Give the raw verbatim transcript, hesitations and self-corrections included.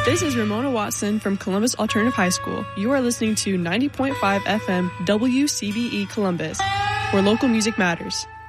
This is Ramona Watson from Columbus Alternative High School. You are listening to ninety point five F M W C B E Columbus, where local music matters.